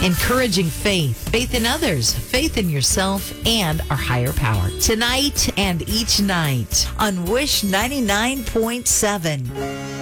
encouraging faith in others, faith in yourself, and our higher power. Tonight and each night on Wish 99.7.